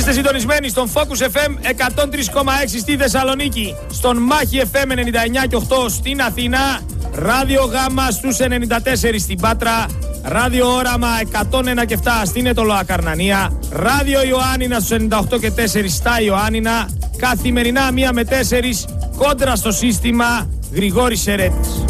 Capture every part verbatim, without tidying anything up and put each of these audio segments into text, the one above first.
Είστε συντονισμένοι στον Focus εφ εμ εκατόν τρία κόμμα έξι στη Θεσσαλονίκη, στον Μάχη εφ εμ ενενήντα εννιά κόμμα οκτώ στην Αθήνα, Ράδιο Γάμα στους ενενήντα τέσσερα στην Πάτρα, Ράδιο Όραμα εκατόν ένα κόμμα επτά στην Ετωλοακαρνανία, Ράδιο Ιωάννινα στους ενενήντα οκτώ κόμμα τέσσερα στα Ιωάννινα, καθημερινά μία με τέσσερις κόντρα στο σύστημα. Γρηγόρης Σερέτης.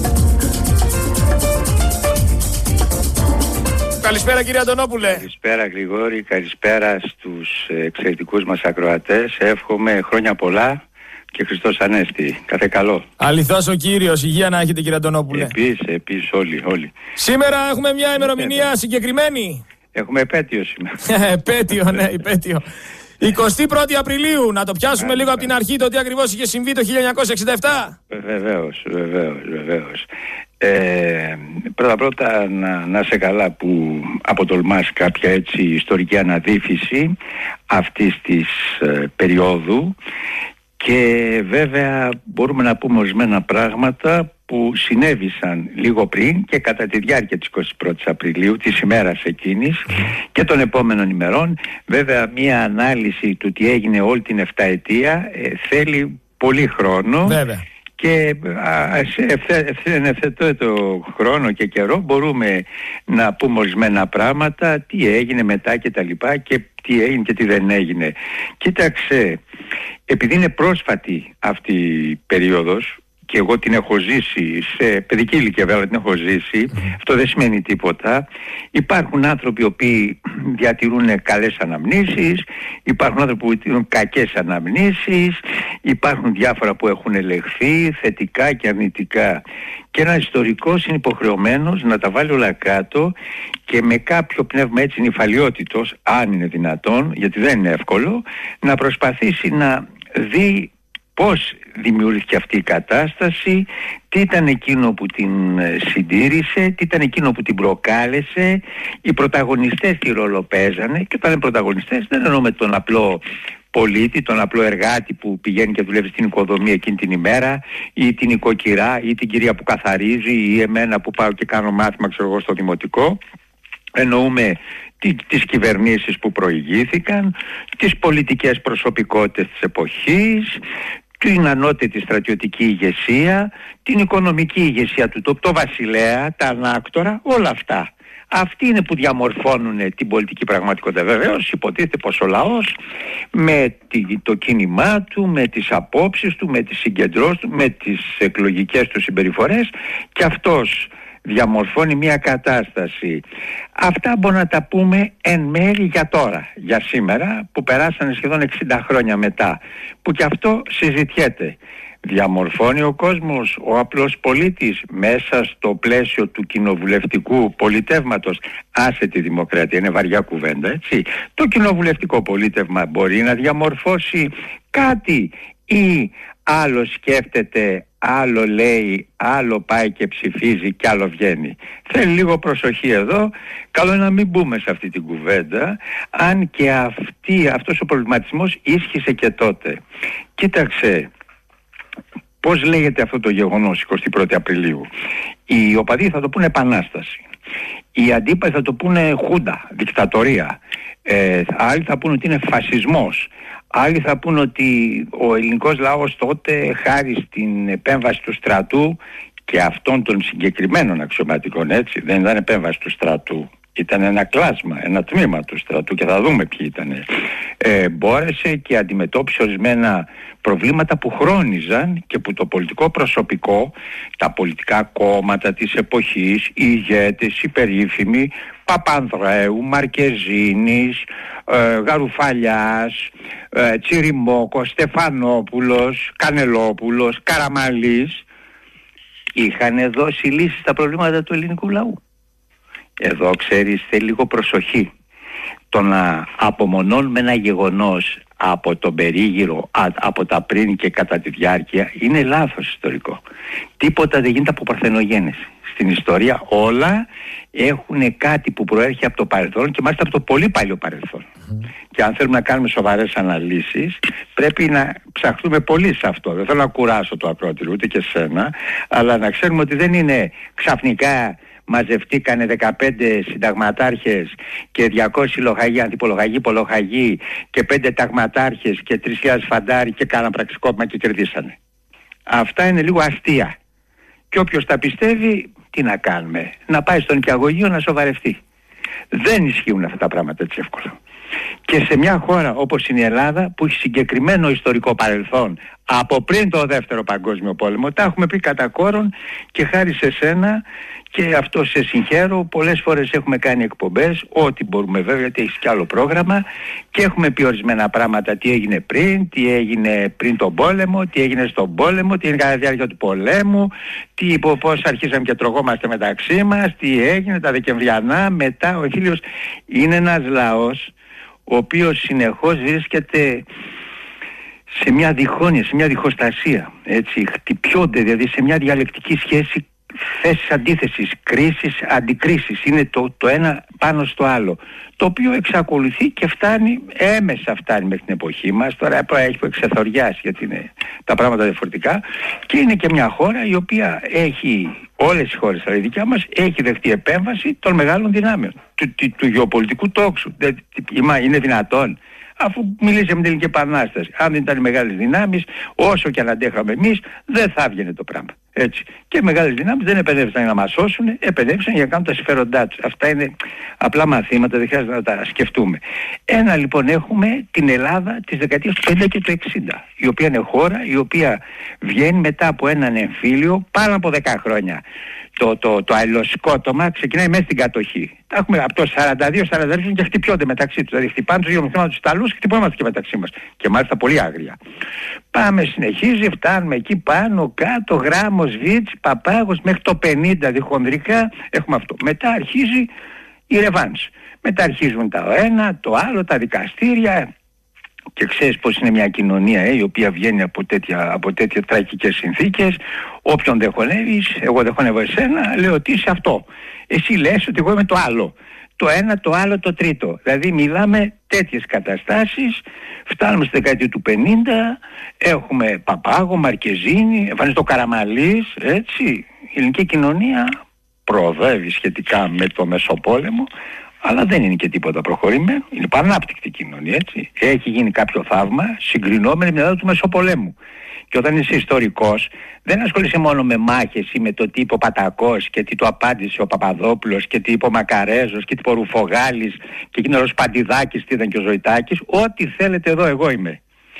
Καλησπέρα κύριε Αντωνόπουλε. Καλησπέρα Γρηγόρη, καλησπέρα στους εξαιρετικούς μας ακροατές. Εύχομαι χρόνια πολλά και Χριστός Ανέστη. Κάθε καλό. Αληθώς ο Κύριος, υγεία να έχετε κύριε Αντωνόπουλε. Επίσης, επίσης όλοι, όλοι. Σήμερα έχουμε μια ημερομηνία συγκεκριμένη. Έχουμε επέτειο σήμερα. Επέτειο, ναι, επέτειο. εικοστή πρώτη Απριλίου, να το πιάσουμε λίγο από την αρχή το τι ακριβώς είχε συμβεί το χίλια εννιακόσια εξήντα επτά. Βεβαίως, βεβαίως, βεβαίως. Ε, πρώτα πρώτα να, να σε καλά που αποτολμάς κάποια έτσι ιστορική αναδύφιση αυτής της ε, περίοδου, και βέβαια μπορούμε να πούμε ορισμένα πράγματα που συνέβησαν λίγο πριν και κατά τη διάρκεια της εικοστής πρώτης Απριλίου, της ημέρας εκείνης και των επόμενων ημερών. Βέβαια μια ανάλυση του τι έγινε όλη την εφταετία ε, θέλει πολύ χρόνο. Βέβαια. Και σε ευθέτω χρόνο και καιρό μπορούμε να πούμε ορισμένα πράγματα, τι έγινε μετά και τα λοιπά, και τι έγινε και τι δεν έγινε. Κοίταξε, επειδή είναι πρόσφατη αυτή η περίοδος και εγώ την έχω ζήσει σε παιδική ηλικία, βέβαια την έχω ζήσει, mm. αυτό δεν σημαίνει τίποτα. Υπάρχουν άνθρωποι οι οποίοι διατηρούν καλές αναμνήσεις, υπάρχουν άνθρωποι που διατηρούν κακές αναμνήσεις, υπάρχουν διάφορα που έχουν ελεγχθεί, θετικά και αρνητικά. Και ένας ιστορικός είναι υποχρεωμένος να τα βάλει όλα κάτω και με κάποιο πνεύμα έτσι νηφαλιότητος, αν είναι δυνατόν, γιατί δεν είναι εύκολο, να προσπαθήσει να δει πώς δημιουργήθηκε αυτή η κατάσταση, τι ήταν εκείνο που την συντήρησε, τι ήταν εκείνο που την προκάλεσε, οι πρωταγωνιστές τι ρόλο παίζανε. Και όταν είναι πρωταγωνιστές δεν εννοούμε τον απλό πολίτη, τον απλό εργάτη που πηγαίνει και δουλεύει στην οικοδομή εκείνη την ημέρα, ή την οικοκυρά, ή την κυρία που καθαρίζει, ή εμένα που πάω και κάνω μάθημα, ξέρω εγώ, στο δημοτικό. Εννοούμε τις κυβερνήσεις που προηγήθηκαν, τις πολιτικές προσωπικότητες της εποχής, την ανώτατη στρατιωτική ηγεσία, την οικονομική ηγεσία του τόπου, το βασιλέα, τα ανάκτορα, όλα αυτά. Αυτοί είναι που διαμορφώνουν την πολιτική πραγματικότητα. Βεβαίως υποτίθεται πως ο λαός με το κίνημά του, με τις απόψεις του, με τις συγκεντρώσεις του, με τις εκλογικές του συμπεριφορές, και αυτός διαμορφώνει μια κατάσταση. Αυτά μπορούμε να τα πούμε εν μέρει για τώρα, για σήμερα, που περάσανε σχεδόν εξήντα χρόνια μετά, που και αυτό συζητιέται. Διαμορφώνει ο κόσμος, ο απλός πολίτης, μέσα στο πλαίσιο του κοινοβουλευτικού πολιτεύματος. Άσε τη δημοκρατία, είναι βαριά κουβέντα, έτσι. Το κοινοβουλευτικό πολίτευμα μπορεί να διαμορφώσει κάτι, ή άλλο σκέφτεται, άλλο λέει, άλλο πάει και ψηφίζει και άλλο βγαίνει. Θέλει λίγο προσοχή εδώ. Καλό είναι να μην μπούμε σε αυτή την κουβέντα, αν και αυτή, αυτός ο προβληματισμός ίσχυσε και τότε. Κοίταξε, πώς λέγεται αυτό το γεγονός εικοστή πρώτη Απριλίου. Οι οπαδοί θα το πούνε επανάσταση, οι αντίπαλοι θα το πούνε χούντα, δικτατορία, ε, άλλοι θα πούνε ότι είναι φασισμός, άλλοι θα πούνε ότι ο ελληνικός λαός τότε, χάρη στην επέμβαση του στρατού και αυτών των συγκεκριμένων αξιωματικών, έτσι, δεν ήταν επέμβαση του στρατού, ήταν ένα κλάσμα, ένα τμήμα του στρατού, και θα δούμε ποιοι ήταν, ε, μπόρεσε και αντιμετώπισε ορισμένα προβλήματα που χρόνιζαν και που το πολιτικό προσωπικό, τα πολιτικά κόμματα της εποχής, οι ηγέτες, οι περίφημοι, Παπανδρέου, Μαρκεζίνης, ε, Γαρουφαλιάς, ε, Τσιριμόκος, Στεφανόπουλος, Κανελόπουλος, Καραμαλής, είχαν δώσει λύσεις στα προβλήματα του ελληνικού λαού. Εδώ, ξέρεις, θέλει λίγο προσοχή. Το να απομονώνουμε ένα γεγονός από τον περίγυρο, α, από τα πριν και κατά τη διάρκεια, είναι λάθος ιστορικό. Τίποτα δεν γίνεται από παρθενογένεση. Στην ιστορία όλα έχουν κάτι που προέρχεται από το παρελθόν, και μάλιστα από το πολύ παλιό παρελθόν. Mm. Και αν θέλουμε να κάνουμε σοβαρές αναλύσεις, πρέπει να ψαχτούμε πολύ σε αυτό. Δεν θέλω να κουράσω το ακροατήριο, ούτε και σένα, αλλά να ξέρουμε ότι δεν είναι ξαφνικά μαζευτήκανε δεκαπέντε συνταγματάρχες και διακόσιοι λοχαγοί, αντιπολογαγοί, υπολογαγοί και πέντε ταγματάρχες και τρεις χιλιάδες φαντάροι και κάναν πραξικόπημα και κερδίσανε. Αυτά είναι λίγο αστεία. Και όποιος τα πιστεύει, τι να κάνουμε? Να πάει στον νηπιαγωγείο να σοβαρευτεί. Δεν ισχύουν αυτά τα πράγματα έτσι εύκολα. Και σε μια χώρα όπως είναι η Ελλάδα, που έχει συγκεκριμένο ιστορικό παρελθόν από πριν το δεύτερο παγκόσμιο πόλεμο, τα έχουμε πει κατά κόρον και χάρη σε σένα, και αυτό σε συγχαίρω. Πολλές φορές έχουμε κάνει εκπομπές, ό,τι μπορούμε βέβαια, γιατί έχεις κι άλλο πρόγραμμα, και έχουμε πει ορισμένα πράγματα, τι έγινε πριν, τι έγινε πριν τον πόλεμο, τι έγινε στον πόλεμο, τι έγινε κατά τη διάρκεια του πολέμου, τι, πώς αρχίσαμε και τρογόμαστε μεταξύ μας, τι έγινε τα Δεκεμβριανά, μετά. Ο Φίλιος είναι ένας λαός ο οποίος συνεχώς βρίσκεται σε μια διχόνοια, σε μια διχοστασία, έτσι, χτυπιώνται δηλαδή σε μια διαλεκτική σχέση, θέσεις αντίθεσης, κρίσεις, αντικρίσεις, είναι το, το ένα πάνω στο άλλο, το οποίο εξακολουθεί και φτάνει, έμεσα φτάνει μέχρι την εποχή μας. Τώρα έχει εξεθοριάσει, γιατί είναι τα πράγματα διαφορετικά, και είναι και μια χώρα η οποία έχει, όλες οι χώρες, δηλαδή η δικιά μας, έχει δεχτεί επέμβαση των μεγάλων δυνάμεων του, του, του γεωπολιτικού τόξου. Είναι δυνατόν? Αφού μιλήσαμε την Ελληνική Επανάσταση, αν δεν ήταν οι μεγάλες δυνάμεις, όσο και αν αντέχαμε εμείς, δεν θα έβγαινε το πράγμα. Έτσι. Και οι μεγάλες δυνάμεις δεν επενέβησαν για να μας σώσουν, επενέβησαν για να κάνουν τα συμφέροντά τους. Αυτά είναι απλά μαθήματα, δεν χρειάζεται να τα σκεφτούμε. Ένα λοιπόν έχουμε την Ελλάδα της δεκαετίας του πενήντα και του εξήντα, η οποία είναι χώρα η οποία βγαίνει μετά από έναν εμφύλιο πάνω από δέκα χρόνια. Το, το, το αλληλοσκότωμα ξεκινάει μέσα στην κατοχή. Τα έχουμε από το σαράντα δύο σαράντα τρία και χτυπιόνται μεταξύ τους. Δηλαδή χτυπάνε τους γεωμηθήματα τους Ιταλούς και χτυπόμαστε και μεταξύ μας. Και μάλιστα πολύ άγρια. Πάμε, συνεχίζει, φτάνουμε εκεί πάνω, κάτω, Γράμμος, Βίτς, Παπάγος, μέχρι το πενήντα διχονδρικά έχουμε αυτό. Μετά αρχίζει η ρεβάνς. Μετά αρχίζουν τα ένα, το άλλο, τα δικαστήρια. Και ξέρεις πως είναι μια κοινωνία ε, η οποία βγαίνει από τέτοια, από τέτοια τραγικές συνθήκες. Όποιον δεν χωνεύεις, εγώ δεν χωνεύω εσένα, λέω ότι είσαι αυτό. Εσύ λες ότι εγώ είμαι το άλλο. Το ένα, το άλλο, το τρίτο. Δηλαδή μιλάμε τέτοιες καταστάσεις. Φτάνουμε στη δεκαετία του πενήντα, έχουμε Παπάγο, Μαρκεζίνη, εμφανίζεται ο Καραμαλής, έτσι. Η ελληνική κοινωνία προοδεύει σχετικά με το Μεσοπόλεμο, αλλά δεν είναι και τίποτα προχωρημένο. Είναι πανάπτυκτη κοινωνία, έτσι. Έχει γίνει κάποιο θαύμα συγκρινόμενο με την του Μεσοπολέμου. Και όταν είσαι ιστορικός, δεν ασχολείσαι μόνο με μάχες ή με το τι είπε ο Πατακός και τι του απάντησε ο Παπαδόπουλος και τι είπε ο Μακαρέζος και τι είπε ο Ρουφογάλης και εκείνος ο Σπαντιδάκης, τι ήταν και ο Ζωητάκης. Ό,τι θέλετε εδώ εγώ είμαι.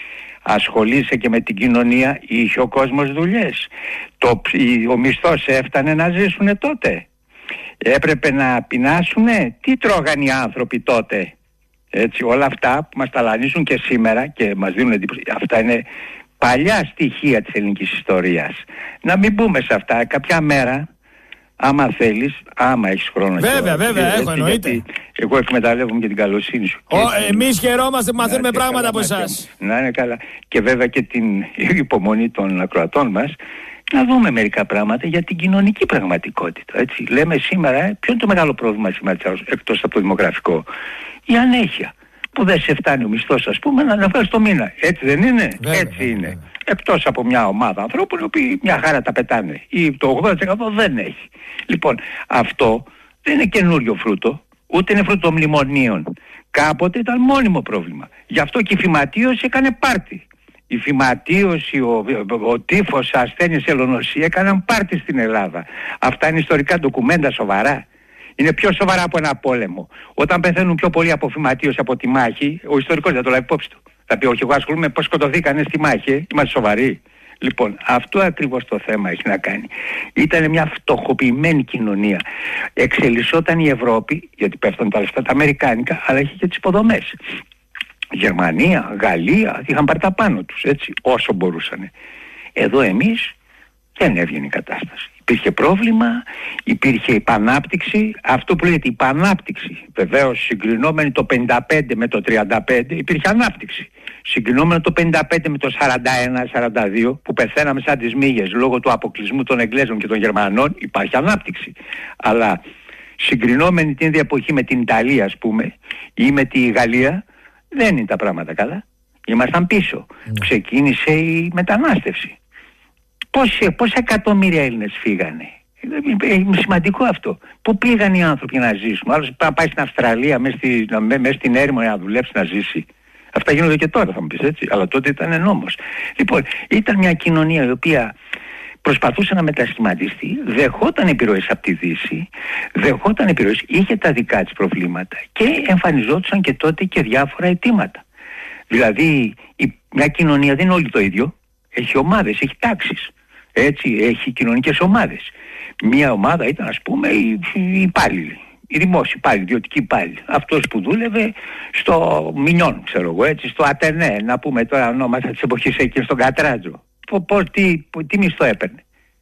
Ασχολείσαι και με την κοινωνία, είχε ο κόσμος δουλειές. Το, ο μισθός έφτανε να ζήσουνε τότε. Έπρεπε να πεινάσουνε. Τι τρώγαν οι άνθρωποι τότε? Έτσι, όλα αυτά που μας ταλανίζουν και σήμερα και μας δίνουν εντύπωση, αυτά είναι παλιά στοιχεία της ελληνικής ιστορίας. Να μην μπούμε σε αυτά. Κάποια μέρα, άμα θέλεις, άμα έχεις χρόνο. Βέβαια, βέβαια, έχω, εννοείται. Εγώ εκμεταλλεύομαι και την καλοσύνη σου. Ο, εμείς χαιρόμαστε που μαθαίνουμε πράγματα από εσάς. Να είναι καλά. Και βέβαια και την υπομονή των ακροατών μας. Να δούμε μερικά πράγματα για την κοινωνική πραγματικότητα. Έτσι. Λέμε σήμερα, ε, ποιο είναι το μεγάλο πρόβλημα σήμερα εκτός από το δημογραφικό? Η ανέχεια. Που δεν σε φτάνει ο μισθός, ας πούμε, να αναφέρεις το μήνα. Έτσι δεν είναι? Βέβαια, έτσι βέβαια, είναι. βέβαια. Εκτός από μια ομάδα ανθρώπων οι οποίοι μια χαρά τα πετάνε. Ή το ογδόντα τοις εκατό δεν έχει. Λοιπόν, αυτό δεν είναι καινούριο φρούτο, ούτε είναι φρούτο μνημονίων. Κάποτε ήταν μόνιμο πρόβλημα. Γι' αυτό και η φυματίωση έκανε πάρτι. Η φυματίωση, ο, ο, ο τύφος, ασθένειες, ελονοσία έκαναν πάρτι στην Ελλάδα. Αυτά είναι ιστορικά ντοκουμέντα σοβαρά. Είναι πιο σοβαρά από ένα πόλεμο. Όταν πεθαίνουν πιο πολλοί από φυματίωση από τη μάχη, ο ιστορικός δεν το λάβει υπόψη του. Θα πει, όχι, εγώ ασχολούμαι πώς σκοτωθήκανε στη μάχη, ε? Είμαστε σοβαροί. Λοιπόν, αυτό ακριβώς το θέμα έχει να κάνει. Ήταν μια φτωχοποιημένη κοινωνία. Εξελισσόταν η Ευρώπη, γιατί πέφτουν τα λεφτά τα αμερικάνικα, αλλά είχε και τις υποδομές. Γερμανία, Γαλλία, είχαν πάρει τα πάνω τους, έτσι, όσο μπορούσαν. Εδώ εμείς δεν έβγαινε η κατάσταση. Υπήρχε πρόβλημα, υπήρχε υπανάπτυξη. Αυτό που λέγεται υπανάπτυξη, βεβαίως συγκρινόμενη το πενήντα πέντε με το τριάντα πέντε, υπήρχε ανάπτυξη. Συγκρινόμενο το πενήντα πέντε με το σαράντα ένα σαράντα δύο, που πεθαίναμε σαν τις μύγες λόγω του αποκλεισμού των Εγγλέζων και των Γερμανών, υπάρχει ανάπτυξη. Αλλά συγκρινόμενη την ίδια εποχή με την Ιταλία, ας πούμε, ή με τη Γαλλία, δεν είναι τα πράγματα καλά. Ήμασταν πίσω. Mm. Ξεκίνησε η μετανάστευση. Πόσα, πόσα εκατομμύρια Έλληνες φύγανε? Είναι σημαντικό αυτό. Πού πήγαν οι άνθρωποι να ζήσουν? Άλλος πάει στην Αυστραλία, μέσα στη, μέσα στην έρημο να δουλέψει, να ζήσει. Αυτά γίνονται και τώρα, θα μου πεις, έτσι. Αλλά τότε ήταν νόμος. Λοιπόν, ήταν μια κοινωνία η οποία προσπαθούσε να μετασχηματιστεί, δεχόταν επιρροές από τη Δύση, δεχόταν επιρροές, είχε τα δικά της προβλήματα και εμφανιζόντουσαν και τότε και διάφορα αιτήματα. Δηλαδή, η, μια κοινωνία δεν είναι όλοι το ίδιο. Έχει ομάδες, έχει τάξεις. Έτσι, έχει κοινωνικές ομάδες. Μια ομάδα ήταν, ας πούμε, οι, οι υπάλληλοι. Οι δημόσιοι υπάλληλοι, ιδιωτικοί υπάλληλοι. Αυτός που δούλευε στο Μινιόν, ξέρω εγώ, έτσι, στο Ατενέ, να πούμε τώρα ονόματα της εποχής εκεί, στον Κατράτζο. Πώς, τι, τι μισθό έπαιρνε?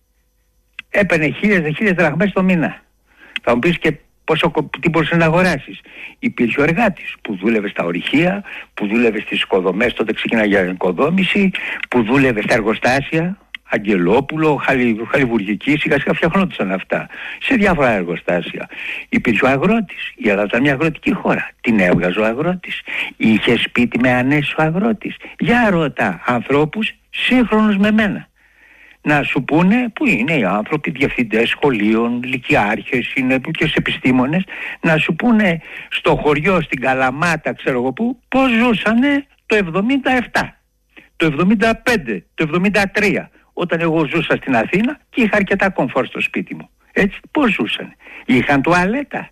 Έπαιρνε χίλιες, χίλιες δραχμές το μήνα. Θα μου πεις και πόσο, τι μπορούσες να αγοράσεις? Υπήρχε ο εργάτης που δούλευε στα ορυχεία, που δούλευε στις οικοδομές, τότε ξεκίναγε για οικοδόμηση, που δούλευε στα εργοστάσια, Αγγελόπουλο, Χαλι, Χαλιβουργική, σιγά σιγά φτιαχνόντουσαν αυτά σε διάφορα εργοστάσια. Υπήρχε ο αγρότης. Η Ελλάδα ήταν μια αγροτική χώρα. Την έβγαζε ο αγρότης. Είχε σπίτι με ανέσιο αγρότης. Για ρώτα ανθρώπους σύγχρονους με μένα να σου πούνε που είναι οι άνθρωποι, διευθυντές σχολείων, λυκειάρχες, είναι και σε επιστήμονες, να σου πούνε στο χωριό, στην Καλαμάτα, ξέρω εγώ πού, πώς ζούσανε το εβδομήντα επτά, το εβδομήντα πέντε, το εβδομήντα τρία, όταν εγώ ζούσα στην Αθήνα και είχα αρκετά κομφόρ στο σπίτι μου. Έτσι, πώς ζούσαν? Είχαν τουαλέτα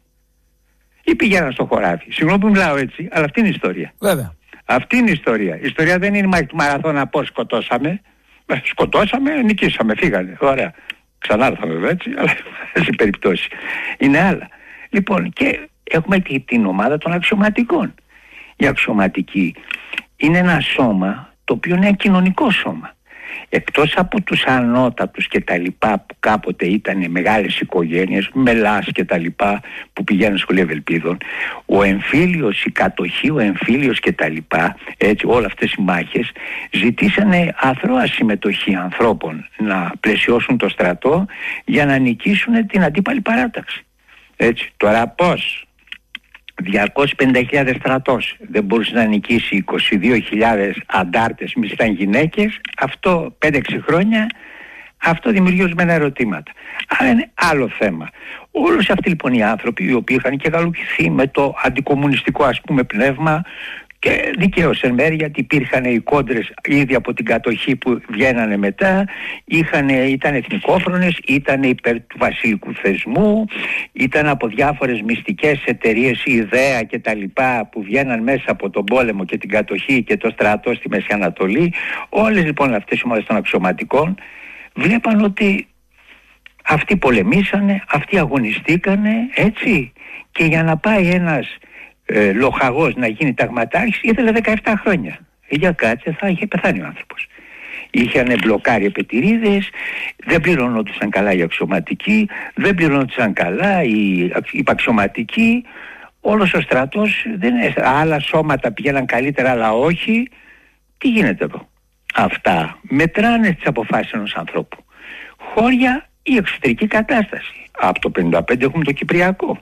ή πηγαίναν στο χωράφι? Συγγνώμη που μιλάω έτσι, αλλά αυτή είναι η ιστορία. Βέβαια. Αυτή είναι η ιστορία. Η ιστορία δεν είναι μάχη του μαραθώνα, πώς σκοτώσαμε. Σκοτώσαμε, νικήσαμε, φύγανε. Ωραία. Ξανά έρθαμε βέβαια, έτσι, αλλά σε περιπτώσει. Είναι άλλα. Λοιπόν, και έχουμε και την ομάδα των αξιωματικών. Οι αξιωματικοί είναι ένα σώμα το οποίο είναι ένα κοινωνικό σώμα. Εκτός από τους ανώτατους και τα λοιπά που κάποτε ήταν μεγάλες οικογένειες, μελάς και τα λοιπά που πηγαίνουν σχολείο Ευελπίδων, ο εμφύλιος, η κατοχή, ο εμφύλιος και τα λοιπά, έτσι, όλες αυτές οι μάχες ζητήσανε αθρώα συμμετοχή ανθρώπων να πλαισιώσουν το στρατό για να νικήσουν την αντίπαλη παράταξη. Έτσι, τώρα πώς? διακόσιες πενήντα χιλιάδες στρατός δεν μπορούσε να νικήσει είκοσι δύο χιλιάδες αντάρτες, μη ήταν γυναίκες? Αυτό πέντε έξι χρόνια, αυτό δημιουργεί ορισμένα ερωτήματα. Αλλά είναι άλλο θέμα. Όλους αυτοί λοιπόν οι άνθρωποι οι οποίοι είχαν και γαλουχηθεί με το αντικομμουνιστικό, ας πούμε, πνεύμα, και δικαίως εν μέρει, γιατί υπήρχαν οι κόντρες ήδη από την κατοχή που βγαίνανε μετά, είχαν, ήταν εθνικόφρονες, ήταν υπέρ του βασιλικού θεσμού, ήταν από διάφορες μυστικές εταιρείες, η ιδέα και τα λοιπά που βγαίναν μέσα από τον πόλεμο και την κατοχή και το στρατό στη Μέση Ανατολή. Όλες λοιπόν αυτές οι ομάδες των αξιωματικών βλέπαν ότι αυτοί πολεμήσανε, αυτοί αγωνιστήκανε, έτσι, και για να πάει ένας Ε, λοχαγός να γίνει ταγματάρχης ήθελε δεκαεπτά χρόνια. Ε, για κάτσε, θα είχε πεθάνει ο άνθρωπος. Είχαν μπλοκάρει επιτηρίδες, δεν πληρωνόντουσαν καλά οι αξιωματικοί, δεν πληρωνόντουσαν καλά οι υπαξιωματικοί. Όλος ο στρατός, δεν, άλλα σώματα πηγαίναν καλύτερα αλλά όχι. Τι γίνεται εδώ? Αυτά μετράνε τις αποφάσεις ενός ανθρώπου. Χώρια η εξωτερική κατάσταση. Από το πενήντα πέντε έχουμε το Κυπριακό.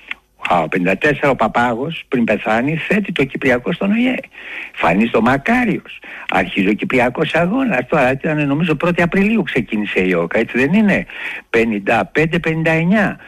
Ο πενήντα τέσσερα ο Παπάγος πριν πεθάνει θέτει το Κυπριακό στον Ο Ε Ε. Φανείς το Μακάριος. Αρχίζει ο Κυπριακός αγώνας. Τώρα ήταν νομίζω πρώτη Απριλίου ξεκίνησε η ΟΚΑ, έτσι δεν είναι? πενήντα πέντε πενήντα εννιά.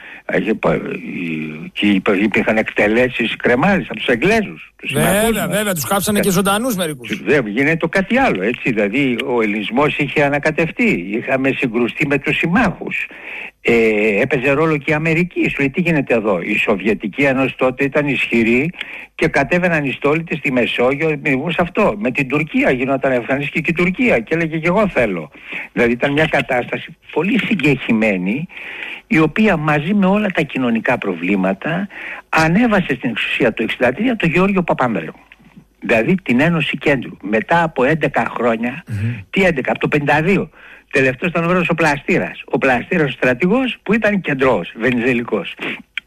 Και υπήρχαν εκτελέσεις κρεμάλες από τους Εγγλέζους. Βέβαια, βέβαια, τους κάψανε και ζωντανούς μερικούς. Βέβαια, γίνεται το κάτι άλλο, έτσι. Δηλαδή ο ελληνισμός είχε ανακατευτεί. Είχαμε συγκρουστεί με τους συμμάχους. Ε, έπαιζε ρόλο και η Αμερική. Σου λέει τι γίνεται εδώ? Η Σοβιετική Ένωση τότε ήταν ισχυρή και κατέβαιναν οι στόλοι της στη Μεσόγειο με αυτό. Με την Τουρκία γινόταν εμφανίστηκε και η Τουρκία και έλεγε και εγώ θέλω. Δηλαδή ήταν μια κατάσταση πολύ συγκεχημένη, η οποία μαζί με όλα τα κοινωνικά προβλήματα ανέβασε στην εξουσία το εξήντα τρία το Γεώργιο Παπανδρέου. Δηλαδή την Ένωση Κέντρου. Μετά από έντεκα χρόνια, mm-hmm. τι έντεκα, από το πενήντα δύο. Τελευταίος ήταν ο Βρος ο Πλαστήρας. Ο Πλαστήρας ο στρατηγός που ήταν κεντρός, βενιζελικός.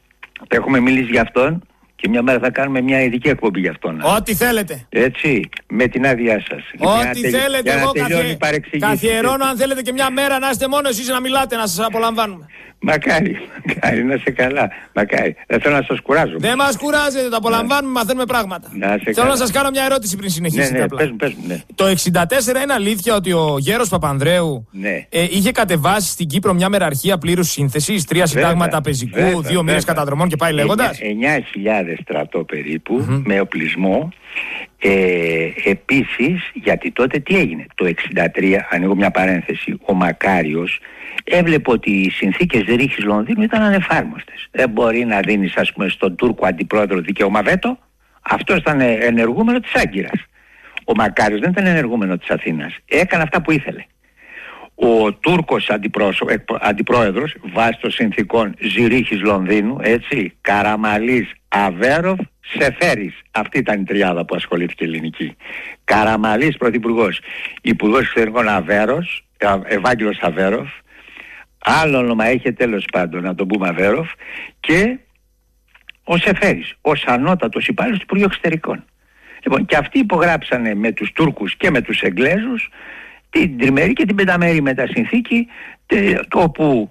Έχουμε μιλήσει για αυτόν και μια μέρα θα κάνουμε μια ειδική εκπομπή για αυτόν. Ό,τι θέλετε. Έτσι. Με την άδειά σας. Ό,τι θέλετε, εγώ καθιε... καθιερώνω αν θέλετε και μια μέρα να είστε μόνο εσείς να μιλάτε, να σας απολαμβάνουμε. Μακάρι, μακάρι, να είστε καλά. Μακάρι. Δεν θέλω να σας κουράζω. Δεν μας κουράζετε, το απολαμβάνουμε, μαθαίνουμε πράγματα. Να θέλω καλά. Να σας κάνω μια ερώτηση πριν συνεχίσετε. Ναι, ναι, απλά. πες μου, πες μου, ναι. Το εξήντα τέσσερα είναι αλήθεια ότι ο Γέρος Παπανδρέου ναι. ε, είχε κατεβάσει στην Κύπρο μια μεραρχία πλήρους σύνθεσης, τρία βέβαια, συντάγματα πεζικού, βέβαια, δύο βέβαια. μήνες καταδρομών και πάει λέγοντας. εννιά χιλιάδες στρατό περίπου mm-hmm. με οπλισμό. Ε, επίσης, γιατί τότε τι έγινε? Το εξήντα τρία, ανοίγω μια παρένθεση, ο Μακάριος έβλεπε ότι οι συνθήκες ρήχης Λονδίνου ήταν ανεφάρμοστες. Δεν μπορεί να δίνεις, ας πούμε, στον Τούρκο αντιπρόεδρο δικαίωμα βέτο. Αυτό ήταν ενεργούμενο της Άγκυρας. Ο Μακάριος δεν ήταν ενεργούμενο της Αθήνας. Έκανε αυτά που ήθελε. Ο Τούρκος αντιπρόεδρος, βάσει των συνθήκων Ζηρίχης Λονδίνου, έτσι, Καραμαλής, Αβέροφ, Σεφέρης. Αυτή ήταν η τριάδα που ασχολήθηκε η ελληνική. Καραμαλής πρωθυπουργός, υπουργός εξωτερικών Αβέρος, Ευάγγελος Αβέροφ, άλλο όνομα είχε τέλος πάντων, να τον πούμε Αβέροφ, και ο Σεφέρης, ως ανώτατος υπάλληλος του Υπουργείου Εξωτερικών. Λοιπόν, και αυτοί υπογράψανε με τους Τούρκους και με τους Εγγλέζους την τριμερή και την πενταμερή μετασυνθήκη, όπου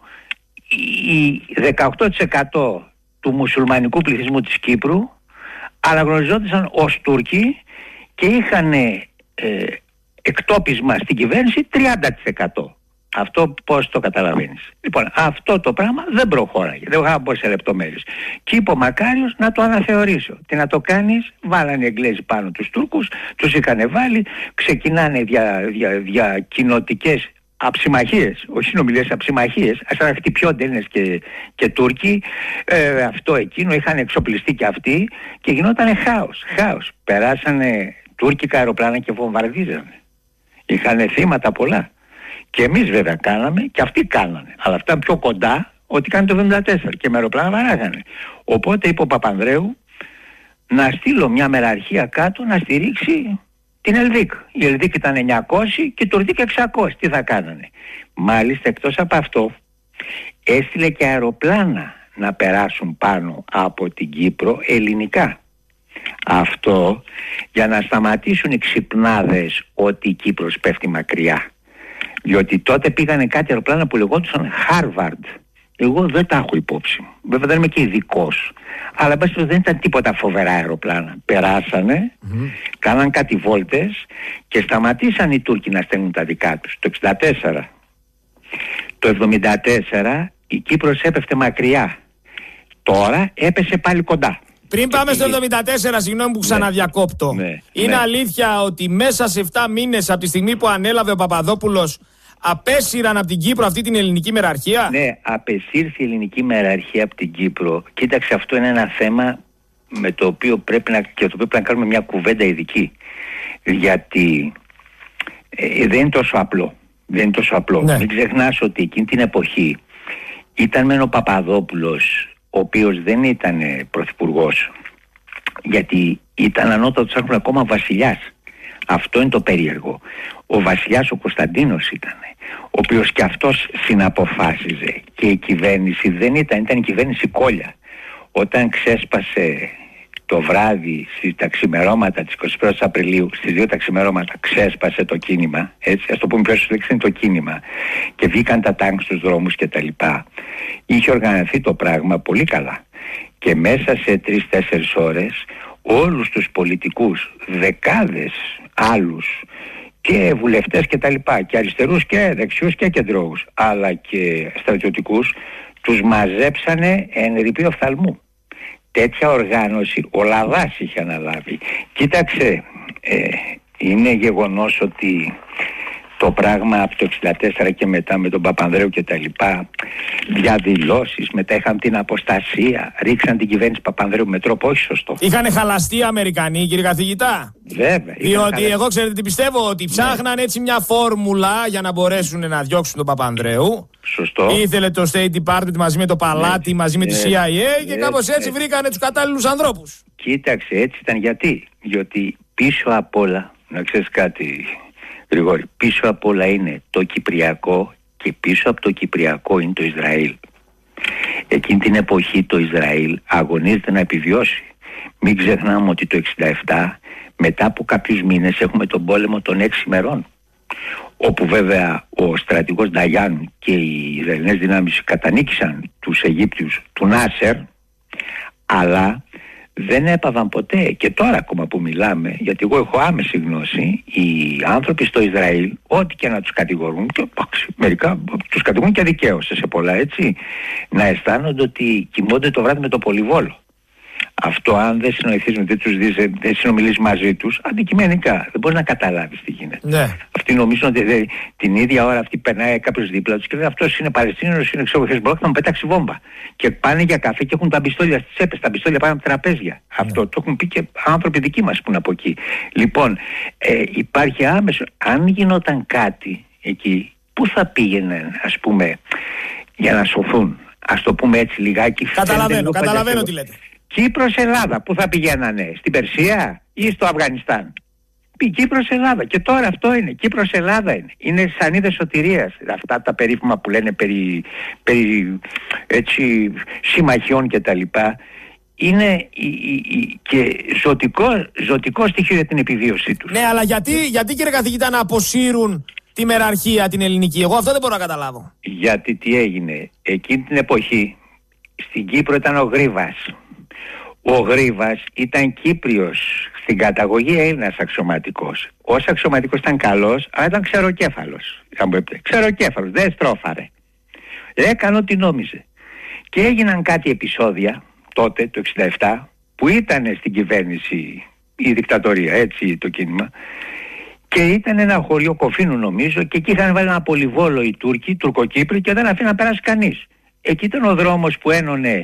η δεκαοκτώ τοις εκατό του μουσουλμανικού πληθυσμού της Κύπρου αναγνωριζόντουσαν ως Τούρκοι και είχαν ε, εκτόπισμα στην κυβέρνηση τριάντα τοις εκατό. Αυτό πώς το καταλαβαίνεις? Λοιπόν, αυτό το πράγμα δεν προχώραγε. Δεν είχα μπω σε λεπτομέρειες. Και είπε ο Μακάριος να το αναθεωρήσω. Τι να το κάνεις? Βάλανε οι Εγγλέζοι πάνω τους Τούρκους, τους είχαν βάλει, ξεκινάνε δια, δια, δια κοινοτικές αψημαχίες, όχι συνομιλίες, αψημαχίες, ας να χτυπιόνται Έλληνες και, και Τούρκοι, ε, αυτό εκείνο, είχαν εξοπλιστεί και αυτοί και γινόταν χάος, χάος. Περάσανε τουρκικά αεροπλάνα και βομβαρδίζανε. Είχαν θύματα πολλά. Και εμείς βέβαια κάναμε και αυτοί κάνανε. Αλλά αυτά πιο κοντά ότι κάνει το εβδομήντα τέσσερα και με αεροπλάνα βαράγανε. Οπότε είπε ο Παπανδρέου να στείλω μια μεραρχία κάτω να στηρίξει την Ελδίκ. Η Ελδίκ ήταν εννιακόσια και η Τουρκία εξακόσια. Τι θα κάνανε? Μάλιστα, εκτός από αυτό έστειλε και αεροπλάνα να περάσουν πάνω από την Κύπρο ελληνικά. Αυτό για να σταματήσουν οι ξυπνάδες ότι η Κύπρος πέφτει μακριά. Διότι τότε πήγανε κάτι αεροπλάνα που λεγόντουσαν Harvard. Εγώ δεν τα έχω υπόψη μου. Βέβαια δεν είμαι και ειδικός. Αλλά μπας δεν ήταν τίποτα φοβερά αεροπλάνα. Περάσανε, mm-hmm. κάναν κάτι βόλτες και σταματήσαν οι Τούρκοι να στέλνουν τα δικά τους. Το εξήντα τέσσερα. Το εβδομήντα τέσσερα η Κύπρος έπεφτε μακριά. Τώρα έπεσε πάλι κοντά. Πριν πάμε στο εβδομήντα τέσσερα, συγγνώμη που ξαναδιακόπτω. Ναι, είναι ναι. αλήθεια ότι μέσα σε επτά μήνες από τη στιγμή που ανέλαβε ο Παπαδόπουλος απέσυραν από την Κύπρο αυτή την ελληνική μεραρχία? Ναι, απεσύρθη η ελληνική μεραρχία από την Κύπρο. Κοίταξε, αυτό είναι ένα θέμα με το οποίο πρέπει να, και το οποίο πρέπει να κάνουμε μια κουβέντα ειδική. Γιατί ε, δεν είναι τόσο απλό. Δεν είναι τόσο απλό. Ναι. Μην ξεχνάς ότι εκείνη την εποχή ήταν μεν ο Παπαδόπουλος, ο οποίος δεν ήταν πρωθυπουργός, γιατί ήταν ανώτατος άρχον ακόμα βασιλιάς. Αυτό είναι το περίεργο. Ο βασιλιάς ο Κωνσταντίνος ήταν, ο οποίος και αυτός συναποφάσιζε, και η κυβέρνηση δεν ήταν, ήταν η κυβέρνηση κόλλια. Όταν ξέσπασε το βράδυ στις τα ξημερώματα της εικοστής πρώτης Απριλίου, στις δύο τα ξημερώματα ξέσπασε το κίνημα, έτσι, ας το πούμε πιο λέξη, είναι το κίνημα, και βγήκαν τα τάγκ στους δρόμους και τα λοιπά. Είχε οργανωθεί το πράγμα πολύ καλά και μέσα σε τρεις-τέσσερις ώρες όλους τους πολιτικούς, δεκάδες άλλους και βουλευτές και τα λοιπά, και αριστερούς και δεξιούς και κεντρώους, αλλά και στρατιωτικούς, τους μαζέψανε εν ρηπείο οφθαλμού. Τέτοια οργάνωση ο Λαδάς είχε αναλάβει. Κοίταξε, ε, είναι γεγονός ότι το πράγμα από το εξήντα τέσσερα και μετά με τον Παπανδρέου και τα λοιπά, διαδηλώσεις, μετά είχαν την αποστασία, ρίξαν την κυβέρνηση Παπανδρέου με τρόπο όχι σωστό. Είχαν χαλαστεί οι Αμερικανοί, κύριε καθηγητά? Βέβαια. Διότι χαλαστεί. Εγώ ξέρετε τι πιστεύω, ότι ψάχναν έτσι μια φόρμουλα για να μπορέσουν να διώξουν τον Παπανδρέου. Σωστό. Ήθελε το State Department μαζί με το Παλάτι, ναι, μαζί με τη σι άι έι, και κάπως έτσι ναι. βρήκανε τους κατάλληλους ανθρώπους. Κοίταξε, έτσι ήταν. Γιατί? Διότι πίσω απ' όλα, να ξέρεις κάτι, Γρηγόρη, πίσω απ' όλα είναι το Κυπριακό, και πίσω από το Κυπριακό είναι το Ισραήλ. Εκείνη την εποχή το Ισραήλ αγωνίζεται να επιβιώσει. Μην ξεχνάμε ότι το εξήντα επτά Μετά από κάποιους μήνες έχουμε τον πόλεμο των έξι ημερών, όπου βέβαια ο στρατηγός Νταγιάν και οι Ισραηλινές δυνάμεις κατανίκησαν τους Αιγύπτιους του Νάσερ, αλλά δεν έπαβαν ποτέ, και τώρα ακόμα που μιλάμε, γιατί εγώ έχω άμεση γνώση, οι άνθρωποι στο Ισραήλ, ό,τι και να τους κατηγορούν, και μερικά τους κατηγορούν και δικαίως σε πολλά, έτσι, να αισθάνονται ότι κοιμώνται το βράδυ με το πολυβόλο. Αυτό, αν δεν συνοηθείς, δεν τους δεις, δεν συνομιλείς μαζί τους, αντικειμενικά δεν μπορείς να καταλάβεις τι γίνεται. Ναι. Αυτοί νομίζουν ότι δε, την ίδια ώρα αυτή περνάει κάποιος δίπλα τους και λέει αυτός είναι Παλαιστίνιος, είναι ξέρω Χεσμπολάχ, θα μου πέταξει βόμβα. Και πάνε για καφέ και έχουν τα πιστόλια στις τσέπες, τα πιστόλια πάνε από τραπέζια. Ναι. Αυτό το έχουν πει και άνθρωποι δικοί μας που είναι από εκεί. Λοιπόν, ε, υπάρχει άμεσο. Αν γινόταν κάτι εκεί, πού θα πήγαιναν, ας πούμε, για να σωθούν, ας το πούμε έτσι λιγάκι. Καταλαβαίνω, καταλαβαίνω τι λέτε. Κύπρος Ελλάδα, πού θα πηγαίνανε, στην Περσία ή στο Αφγανιστάν? Κύπρος Ελλάδα. Και τώρα αυτό είναι, Κύπρος Ελλάδα είναι. Είναι σανίδες σωτηρίας. Αυτά τα περίφημα που λένε περί, περί έτσι, συμμαχιών και τα λοιπά. Είναι η, η, η, και ζωτικό, ζωτικό στοιχείο για την επιβίωσή τους. Ναι, αλλά γιατί, γιατί κύριε καθηγητά να αποσύρουν τη μεραρχία την ελληνική? Εγώ αυτό δεν μπορώ να καταλάβω. Γιατί τι έγινε, εκείνη την εποχή στην Κύπρο ήταν ο Γρίβας. Ο Γρίβας ήταν Κύπριος, στην καταγωγή Έλληνας αξιωματικός. Ως αξιωματικός ήταν καλός, αλλά ήταν ξεροκέφαλος. Ξεροκέφαλος, δεν στρώφαρε. Έκανε ό,τι νόμιζε. Και έγιναν κάτι επεισόδια τότε, το εξήντα επτά, που ήταν στην κυβέρνηση η δικτατορία, έτσι το κίνημα. Και ήταν ένα χωριό Κοφίνου νομίζω, και εκεί είχαν βάλει ένα πολυβόλο οι Τούρκοι, Τουρκοκύπροι, και δεν αφήναν να περάσει κανείς. Εκεί ήταν ο δρόμος που ένωνε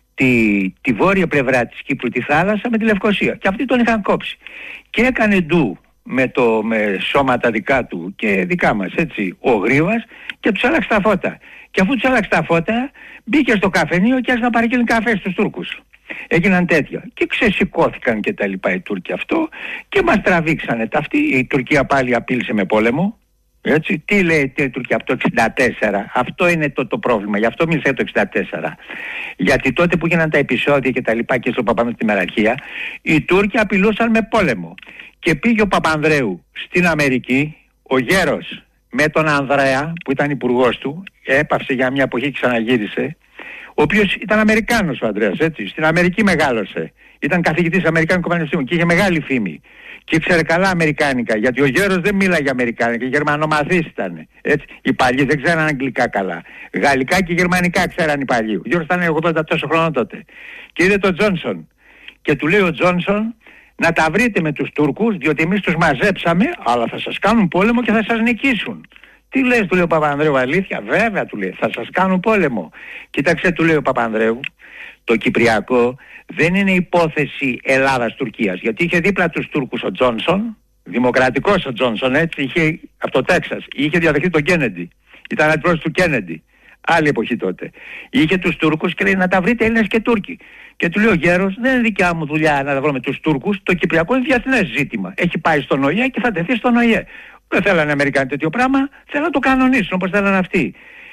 Τη, τη βόρεια πλευρά της Κύπρου, τη θάλασσα, με τη Λευκοσία. Και αυτοί τον είχαν κόψει. Και έκανε ντου με, το, με σώματα δικά του και δικά μας, έτσι, ο Γρίβας, και τους άλλαξε τα φώτα. Και αφού τους άλλαξε τα φώτα, μπήκε στο καφενείο και άρχισε να παραγγέλνει καφέ στους Τούρκους. Έγιναν τέτοια. Και ξεσηκώθηκαν και τα λοιπά οι Τούρκοι αυτό και μας τραβήξανε. Αυτή η Τουρκία πάλι απείλησε με πόλεμο. Έτσι, τι λέει η Τουρκία από το εξήντα τέσσερα? Αυτό είναι το, το πρόβλημα. Γι' αυτό μίλησε το εξήντα τέσσερα. Γιατί τότε που γίνανε τα επεισόδια και τα λοιπά και στο Παπανδρέου στη μεραρχία, οι Τούρκοι απειλούσαν με πόλεμο. Και πήγε ο Παπανδρέου στην Αμερική, ο γέρος με τον Ανδρέα που ήταν υπουργός του, έπαυσε για μια εποχή και ξαναγύρισε, ο οποίος ήταν Αμερικάνος ο Ανδρέας, έτσι, στην Αμερική μεγάλωσε. Ήταν καθηγητής Αμερικάνικου Πανεπιστημίου και είχε μεγάλη φήμη. Και ήξερε καλά Αμερικάνικα, γιατί ο γέρος δεν μίλαγε Αμερικάνικα, γερμανομαθής ήταν. Έτσι. Οι παλιοί δεν ξέραν αγγλικά καλά. Γαλλικά και γερμανικά ξέραν οι παλιοί. Ο γέρος ήταν ογδόντα τόσο χρόνο τότε. Και είδε τον Τζόνσον. Και του λέει ο Τζόνσον να τα βρείτε με τους Τούρκους, διότι εμείς τους μαζέψαμε, αλλά θα σας κάνουν πόλεμο και θα σας νικήσουν. Τι λες, του λέει ο Παπανδρέου, αλήθεια? Βέβαια, του λέει, θα σας κάνουν πόλεμο. Κοίταξε, του λέει ο Παπανδρέου, το Κυπριακό δεν είναι υπόθεση Ελλάδας-Τουρκίας, γιατί είχε δίπλα τους Τούρκους ο Τζόνσον, δημοκρατικός ο Τζόνσον, έτσι, είχε από το Τέξας, είχε διαδεχθεί τον Κέννεντι, ήταν αντιπρόεδρος του Κέννεντι, άλλη εποχή τότε. Είχε τους Τούρκους και λέει να τα βρείτε Έλληνες και Τούρκοι. Και του λέει ο γέρος, δεν είναι δικιά μου δουλειά να τα βρω με τους Τούρκους, το Κυπριακό είναι διεθνές ζήτημα. Έχει πάει στον Ο Ε Ε και θα τεθεί στον Ο Ε Ε. Δεν θέλανε οι Αμερικάνοι τέτοιο πράγμα, θέλανε να το κανονίσουν όπως θέλανε αυτοί.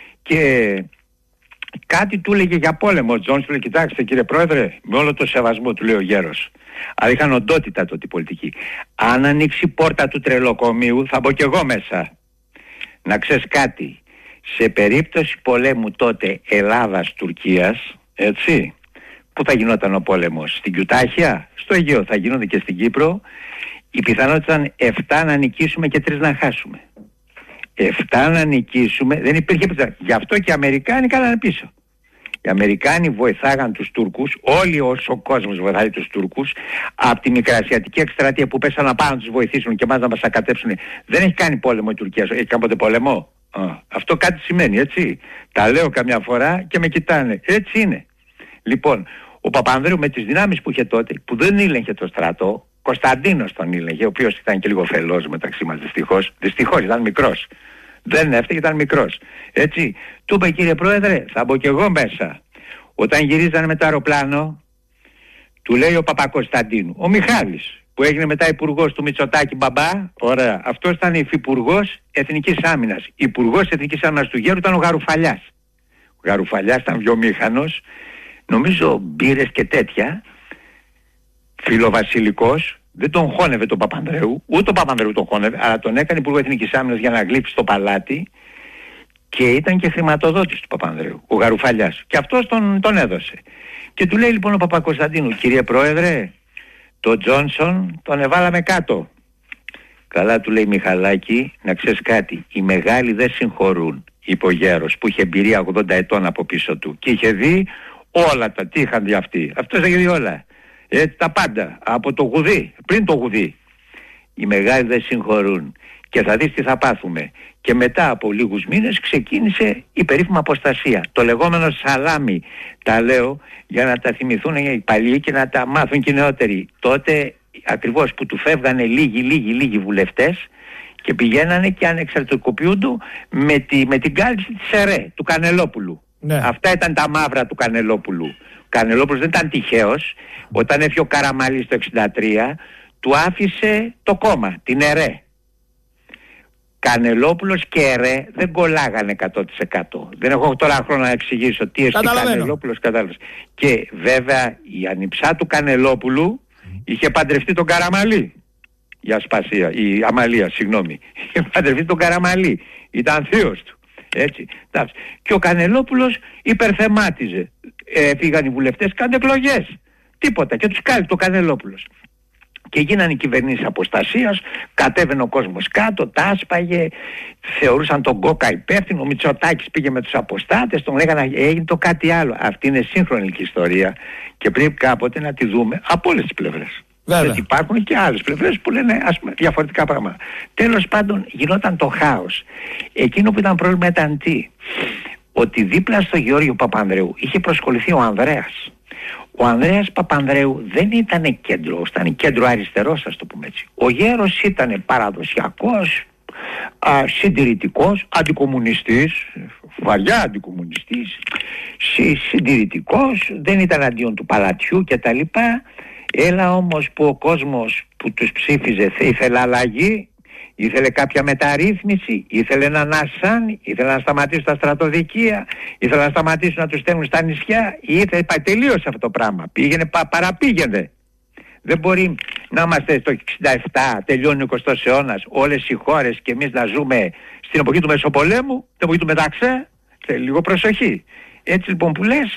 Και κάτι του έλεγε για πόλεμο ο Τζόνς, του λέει, κοιτάξτε κύριε Πρόεδρε, με όλο το σεβασμό, του λέει ο γέρος, αλλά είχαν οντότητα τότε η πολιτική. Αν ανοίξει η πόρτα του τρελοκομείου θα μπω κι εγώ μέσα. Να ξέρεις κάτι, σε περίπτωση πολέμου τότε Ελλάδας-Τουρκίας, έτσι, πού θα γινόταν ο πόλεμος? Στην Κιουτάχια, στο Αιγαίο, θα γινόταν και στην Κύπρο. Η πιθανότητα ήταν επτά να νικήσουμε και τρεις να χάσουμε. επτά να νικήσουμε, δεν υπήρχε πιθανότητα. Γι' αυτό και οι Αμερικάνοι κάνανε πίσω. Οι Αμερικάνοι βοηθάγαν τους Τούρκους, όλοι όσο ο κόσμος βοηθάει τους Τούρκους, από τη Μικρασιατική εκστρατεία που πέσαν να πάνε να τους βοηθήσουν και μας να μας ακατέψουν. Δεν έχει κάνει πόλεμο η Τουρκία. Έχει κάνει ποτέ πόλεμο? Α, αυτό κάτι σημαίνει, έτσι. Τα λέω καμιά φορά και με κοιτάνε. Έτσι είναι. Λοιπόν, ο Παπανδρέου με τις δυνάμεις που είχε τότε, που δεν ήλεγχε το στρατό, Κωνσταντίνος τον ήλεγχε, ο οποίος ήταν και λίγο φελός μεταξύ μας, δυστυχώς. Δυστυχώς ήταν μικρός. Δεν έφταιγε, ήταν μικρός. Έτσι, του είπε, κύριε Πρόεδρε, θα μπω κι εγώ μέσα. Όταν γυρίζανε με το αεροπλάνο, του λέει ο Παπακωνσταντίνου, ο Μιχάλης, που έγινε μετά υπουργός του Μητσοτάκη μπαμπά, ωραία, αυτός ήταν υφυπουργός Εθνικής Άμυνας. Υπουργός Εθνικής Άμυνας του γέρου ήταν ο Γαρουφαλιάς. Ο Γαρουφαλιάς ήταν βιομήχανος, νομίζω μπύρες και τέτοια, φιλοβασιλικός, δεν τον χώνευε τον Παπανδρέου, ούτε τον Παπανδρέου τον χώνευε, αλλά τον έκανε υπουργό Εθνικής Άμυνας για να γλύψει το παλάτι και ήταν και χρηματοδότης του Παπανδρέου, ο Γαρουφαλιάς. Και αυτός τον, τον έδωσε. Και του λέει λοιπόν ο Παπακοσταντίνου, κύριε Πρόεδρε, τον Τζόνσον τον εβάλαμε κάτω. Καλά, του λέει, Μιχαλάκη, να ξέρεις κάτι, οι μεγάλοι δεν συγχωρούν, είπε ο γέρος που είχε εμπειρία ογδόντα ετών από πίσω του και είχε δει όλα τα, τι είχαν δει αυτοί. Αυτός είχε δει όλα. Ε, τα πάντα, από το γουδί, πριν το γουδί. Οι μεγάλοι δεν συγχωρούν και θα δεις τι θα πάθουμε. Και μετά από λίγους μήνες ξεκίνησε η περίφημα αποστασία. Το λεγόμενο σαλάμι, τα λέω για να τα θυμηθούν οι παλιοί και να τα μάθουν και οι νεότεροι. Τότε ακριβώς που του φεύγανε λίγοι λίγοι λίγοι βουλευτές και πηγαίνανε και ανεξαρτητοποιούνται με, τη, με την κάλυψη της ΕΡΕ, του Κανελόπουλου. Ναι. Αυτά ήταν τα μαύρα του Κανελόπουλου. Ο Κανελόπουλος δεν ήταν τυχαίος. Όταν έφυγε ο Καραμαλής το εξήντα τρία, του άφησε το κόμμα, την ΕΡΕ. Κανελόπουλος και ΕΡΕ δεν κολλάγανε εκατό τοις εκατό. Δεν έχω τώρα χρόνο να εξηγήσω τι εστί Κανελόπουλος, κατάλαβες. Και βέβαια η ανιψά του Κανελόπουλου είχε παντρευτεί τον Καραμαλή. Η Ασπασία, η Αμαλία, συγγνώμη. Είχε παντρευτεί τον Καραμαλή. Ήταν θείος του. Έτσι. Και ο Κανελόπουλος υπερθεμάτιζε. Ε, φύγαν οι βουλευτές, κάντε εκλογές. Τίποτα. Και τους κάλυπτε ο Κανελόπουλος. Και γίνανε οι κυβερνήσεις αποστασίας, κατέβαινε ο κόσμος κάτω, τα άσπαγε, θεωρούσαν τον Κόκα υπεύθυνο, ο Μητσοτάκης πήγε με τους αποστάτες, τον λέγανε έγινε το κάτι άλλο. Αυτή είναι σύγχρονη ιστορία και πρέπει κάποτε να τη δούμε από όλες τις πλευρές. Βέβαια. Γιατί υπάρχουν και άλλες πλευρές που λένε ας πούμε, διαφορετικά πράγματα. Τέλος πάντων γινόταν το χάος. Εκείνο που ήταν πρόβλημα ήταν τι? Ότι δίπλα στο Γεώργιο Παπανδρέου είχε προσκοληθεί ο Ανδρέας. Ο Ανδρέας Παπανδρέου δεν ήταν κέντρο, ήταν κέντρο αριστερός, ας το πούμε έτσι. Ο γέρος ήταν παραδοσιακός, α, συντηρητικός, αντικομουνιστής, βαριά αντικομουνιστής, συ, συντηρητικός, δεν ήταν αντίον του παλατιού κτλ. Έλα όμως που ο κόσμος που τους ψήφιζε ήθελε αλλαγή, ήθελε κάποια μεταρρύθμιση, ήθελε να ανασάνει, ήθελε να σταματήσουν τα στρατοδικεία, ήθελε να σταματήσουν να τους στέλνουν στα νησιά, ήθελε, τελείωσε αυτό το πράγμα, πήγαινε, πα, παραπήγαινε. Δεν μπορεί να είμαστε στο εξήντα επτά, τελειώνει ο εικοστός αιώνας, όλες οι χώρες και εμείς να ζούμε στην εποχή του Μεσοπολέμου, την εποχή του Μεταξέ, θέλει λίγο προσοχή. Έτσι λοιπόν που λες,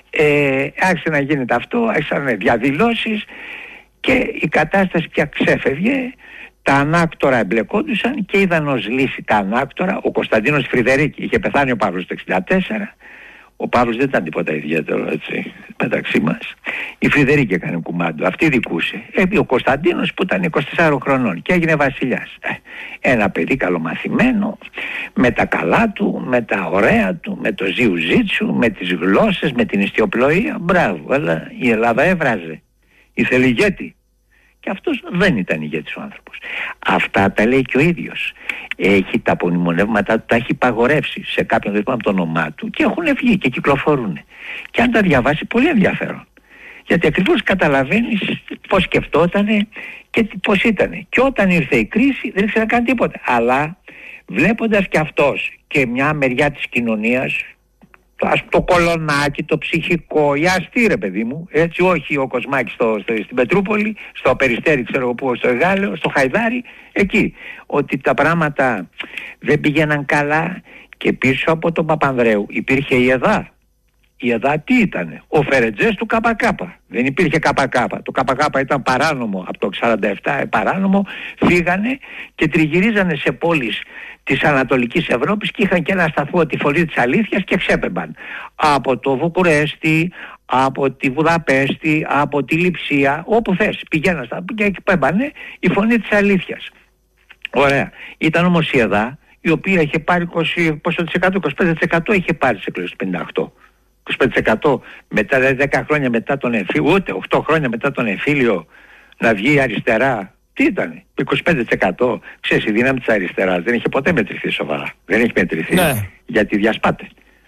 ε, άρχισε να γίνεται αυτό, άρχισαν διαδηλώσεις και η κατάσταση πια ξέφευγε. Τα ανάκτορα εμπλεκόντουσαν και είδαν ως λύση τα ανάκτορα. Ο Κωνσταντίνος Φρυδερίκη, είχε πεθάνει ο Παύλος το εξήντα τέσσερα. Ο Παύλος δεν ήταν τίποτα ιδιαίτερο έτσι μεταξύ μας. Η Φρυδερίκη έκανε κουμάντο, αυτή δικούσε. Έπει ο Κωνσταντίνος που ήταν είκοσι τεσσάρων χρονών και έγινε βασιλιάς. Ένα παιδί καλομαθημένο, με τα καλά του, με τα ωραία του, με το ζιουζίτσου, με τις γλώσσες, με την ιστιοπλοεία. Μπράβο, αλλά η Ελλάδα έβραζε. Ήθελε ηγέτη. Και αυτός δεν ήταν ηγέτης ο άνθρωπος. Αυτά τα λέει και ο ίδιος. Έχει τα απομνημονεύματα του, τα έχει παγορεύσει σε κάποιον, δεν θυμάμαι το όνομά του, και έχουν βγει και κυκλοφορούν. Και αν τα διαβάσει, πολύ ενδιαφέρον. Γιατί ακριβώς καταλαβαίνεις πώς σκεφτότανε και πώς ήτανε. Και όταν ήρθε η κρίση δεν ήξερε να κάνει τίποτα. Αλλά βλέποντας και αυτός και μια μεριά της κοινωνίας, το, το κολονάκι, το ψυχικό, η αστή ρε παιδί μου, έτσι, όχι ο Κοσμάκης στο, στο, στην Πετρούπολη, στο Περιστέρι, ξέρω εγώ που, στο Εγάλεο, στο Χαϊδάρι, εκεί, ότι τα πράγματα δεν πήγαιναν καλά και πίσω από τον Παπανδρέου υπήρχε η ΕΔΑ. Η ΕΔΑ τι ήτανε? Ο Φερετζές του ΚΚ. Δεν υπήρχε ΚΚ. Το ΚΚ ήταν παράνομο από το σαράντα επτά, παράνομο. Φύγανε και τριγυρίζανε σε πόλεις της Ανατολικής Ευρώπης και είχαν και ένα σταθμό, τη Φωνή της Αλήθειας, και ξέπεμπαν από το Βουκουρέστι, από τη Βουδαπέστη, από τη Λειψία, όπου θες. Πηγαίναν στα και εκεί πέμπανε η Φωνή της Αλήθειας. Ωραία. Ήταν όμως η ΕΔΑ, η οποία είχε πάρει είκοσι τοις εκατό, είκοσι πέντε τοις εκατό είχε πάρει στις εκλογές του πενήντα οκτώ. είκοσι πέντε τοις εκατό μετά, δηλαδή δέκα χρόνια μετά τον εμφύλιο, ούτε οκτώ χρόνια μετά τον εμφύλιο, να βγει αριστερά. Τι ήτανε? είκοσι πέντε τοις εκατό. Ξέρεις, η δύναμη της αριστεράς δεν είχε ποτέ μετρηθεί σοβαρά. Δεν έχει μετρηθεί. Ναι. Γιατί διασπάται.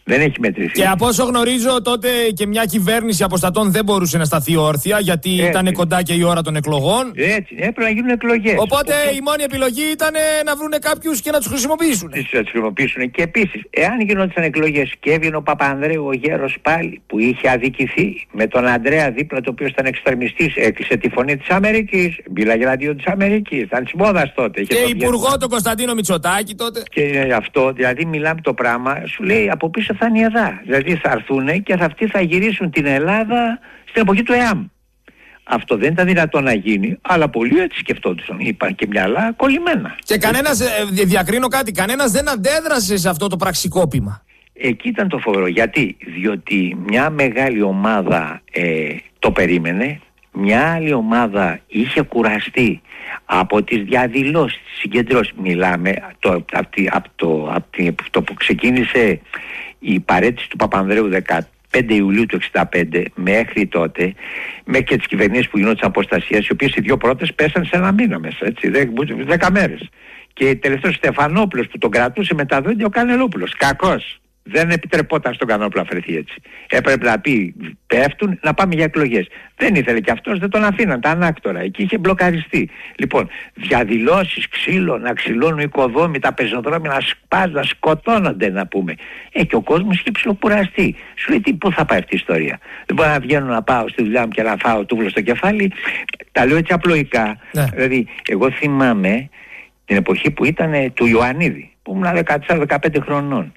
Δεν έχει μετρηθεί. Και από όσο γνωρίζω, τότε και μια κυβέρνηση αποστατών δεν μπορούσε να σταθεί όρθια, γιατί έτσι ήταν κοντά και η ώρα των εκλογών. Έτσι, έπρεπε να γίνουν εκλογές. Οπότε Οπότε η μόνη επιλογή ήταν να βρουν κάποιους και να τους χρησιμοποιήσουν. Να τους χρησιμοποιήσουν. Και επίσης, εάν γινόντουσαν εκλογές και έβγαινε ο Παπανδρέου, ο γέρος πάλι, που είχε αδικηθεί με τον Ανδρέα δίπλα, το οποίο ήταν εξτρεμιστής, έκλεισε τη φωνή της Αμερικής, μίλαγε εναντίον της Αμερικής, ήταν της μόδας τότε. Και υπουργό τον Κωνσταντίνο Μητσοτάκη τότε. Και αυτό, δηλαδή μιλάμε το πράγμα, σου λέει από πίσω θα είναι η ΕΔΑ. Δηλαδή θα έρθουν και αυτοί θα γυρίσουν την Ελλάδα στην εποχή του ΕΑΜ. Αυτό δεν ήταν δυνατόν να γίνει, αλλά πολλοί έτσι σκεφτόντουσαν. Είπαν και μυαλά κολλημένα. Και κανένας, ε, διακρίνω κάτι, κανένας δεν αντέδρασε σε αυτό το πραξικόπημα. Εκεί ήταν το φοβερό. Γιατί? Διότι μια μεγάλη ομάδα ε, το περίμενε, μια άλλη ομάδα είχε κουραστεί από τις διαδηλώσεις, τις συγκεντρώσεις. Μιλάμε το, από, από, το, από το που ξεκίνησε η παρέτηση του Παπανδρέου δεκαπέντε Ιουλίου του εξήντα πέντε μέχρι τότε, με και τις κυβερνήσεις που γινόντουσαν αποστασίες, οι οποίες οι δύο πρώτες πέσαν σε ένα μήνα μέσα, έτσι, δέκα μέρες. Και τελευταίος Στεφανόπουλος που τον κρατούσε με τα δόντια ο Κανελόπουλος, κακός. Δεν επιτρεπόταν στον Κανελόπουλο να φερθεί έτσι. Έπρεπε να πει πέφτουν, να πάμε για εκλογές. Δεν ήθελε και αυτός, δεν τον αφήναν, τα ανάκτορα. Εκεί είχε μπλοκαριστεί. Λοιπόν, διαδηλώσεις, ξύλο, να ξυλώνουν οικοδόμοι, τα πεζοδρόμια να σπάζουν, να σκοτώνονται, να πούμε. Ε, και ο κόσμος είχε ψιλοκουραστεί. Σου λέει τι, πού θα πάει αυτή η ιστορία? Δεν μπορώ να βγαίνω να πάω στη δουλειά μου και να φάω τούβλο στο κεφάλι. Τα λέω έτσι απλοϊκά. Ναι. Δηλαδή, εγώ θυμάμαι την εποχή που ήταν του Ιωαννίδη, που ήμουν δεκατέσσερα δεκαπέντε χρονών.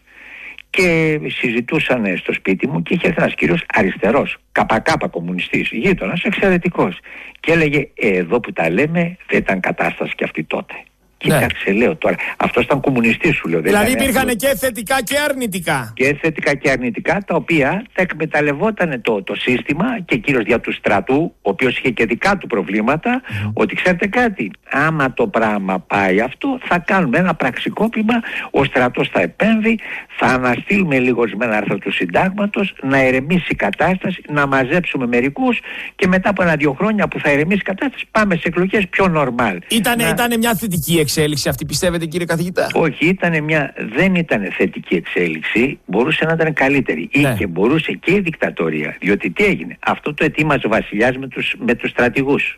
Και συζητούσαν στο σπίτι μου και είχε έρθει ένας κύριος αριστερός, καπακάπα κομμουνιστής, γείτονας, εξαιρετικός. Και έλεγε, ε, εδώ που τα λέμε δεν ήταν κατάσταση και αυτή τότε. Ναι. Κοίταξε, λέω τώρα, αυτός ήταν κομμουνιστής, σου λέω. Δηλαδή υπήρχαν αυτό... και θετικά και αρνητικά. Και θετικά και αρνητικά, τα οποία τα εκμεταλλευόταν το, το σύστημα και κυρίως δια του στρατού, ο οποίος είχε και δικά του προβλήματα, mm. ότι ξέρετε κάτι, άμα το πράγμα πάει αυτό, θα κάνουμε ένα πραξικόπημα, ο στρατός θα επέμβει, θα αναστείλουμε λίγο ορισμένα άρθρα του συντάγματος, να ερεμήσει η κατάσταση, να μαζέψουμε μερικούς και μετά από ένα-δύο χρόνια που θα ερεμήσει η κατάσταση, πάμε σε εκλογές πιο νορμάλ. Ήτανε, να... ήτανε μια θετική εξέλιξη αυτή, πιστεύετε, κύριε καθηγητά? Όχι, ήτανε μια, δεν ήταν θετική εξέλιξη, μπορούσε να ήταν καλύτερη. Ναι. Ή και μπορούσε και η δικτατορία. Διότι τι έγινε? Αυτό το ετοίμαζε ο βασιλιάς με τους, με τους στρατηγούς.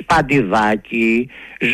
Σπαντιδάκι,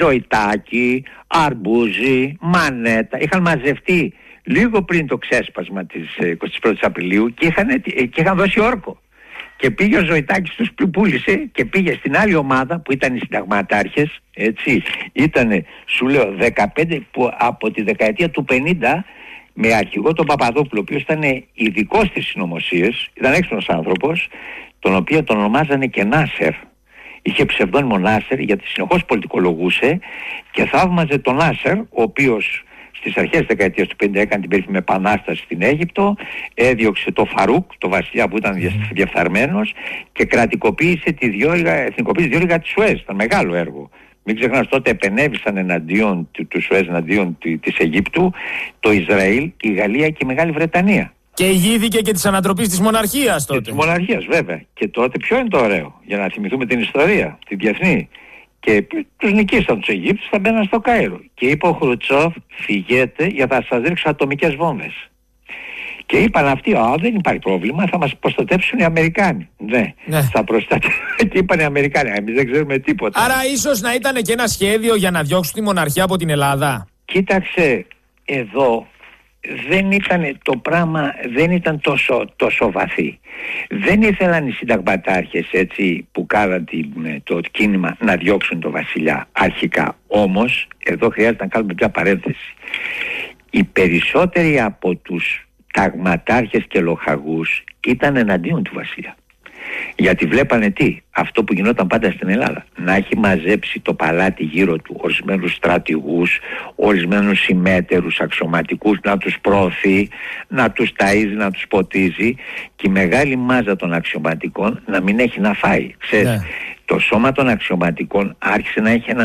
Ζωητάκι, Αρμπούζι, Μανέτα. Είχαν μαζευτεί λίγο πριν το ξέσπασμα της εικοστής πρώτης Απριλίου και είχαν, και είχαν δώσει όρκο. Και πήγε ο Ζωητάκης, τους πούλησε και πήγε στην άλλη ομάδα που ήταν οι συνταγματάρχες, έτσι, ήτανε, σου λέω, δεκαπέντε που από τη δεκαετία του πενήντα με αρχηγό τον Παπαδόπουλο, ο οποίος ήταν ειδικός στις συνωμοσίες, ήταν έξυπνος άνθρωπος, τον οποίο τον ονομάζανε και Νάσερ. Είχε ψευδόνυμο Νάσερ γιατί συνεχώς πολιτικολογούσε και θαύμαζε τον Νάσερ, ο οποίος στις αρχές της δεκαετίας του πενήντα έκανε την περίφημη επανάσταση στην Αίγυπτο, έδιωξε το Φαρούκ, το βασιλιά που ήταν διεφθαρμένος, και κρατικοποίησε τη διόρυγα, εθνικοποίησε τη διόρυγα της Σουέζ. Ήταν μεγάλο έργο. Μην ξεχνάς, τότε επενέβησαν εναντίον του, του Σουέζ, εναντίον της Αιγύπτου, το Ισραήλ, η Γαλλία και η Μεγάλη Βρετανία. Και ηγήθηκε και της ανατροπής της μοναρχίας τότε. Και της μοναρχίας, βέβαια. Και τότε ποιο είναι το ωραίο, για να θυμηθούμε την ιστορία, την διεθνή. Και τους νικήσαν τους Αιγύπτους, θα μπαίναν στο Κάιρο. Και είπε ο Χρουτσόφ, φυγέτε για θα σας ρίξω ατομικές βόμβες. Και είπαν αυτοί, α, δεν υπάρχει πρόβλημα, θα μας προστατεύσουν οι Αμερικάνοι. Ναι, ναι. θα προστατεύσουν. Και είπαν οι Αμερικάνοι, εμείς δεν ξέρουμε τίποτα. Άρα ίσως να ήταν και ένα σχέδιο για να διώξουν τη μοναρχία από την Ελλάδα. Κοίταξε, εδώ δεν ήταν το πράγμα, δεν ήταν τόσο, τόσο βαθύ. Δεν ήθελαν οι συνταγματάρχες, έτσι, που κάναν το κίνημα, να διώξουν τον βασιλιά αρχικά. Όμως, εδώ χρειάζεται να κάνουμε μια παρένθεση. Οι περισσότεροι από τους ταγματάρχες και λοχαγούς ήταν εναντίον του βασιλιά. Γιατί βλέπανε τι, αυτό που γινόταν πάντα στην Ελλάδα, να έχει μαζέψει το παλάτι γύρω του ορισμένους στρατηγούς, ορισμένους συμμέτερους αξιωματικούς, να τους προωθεί, να τους ταΐζει, να τους ποτίζει, και η μεγάλη μάζα των αξιωματικών να μην έχει να φάει. Ξέρεις, ναι. Το σώμα των αξιωματικών άρχισε να έχει ένα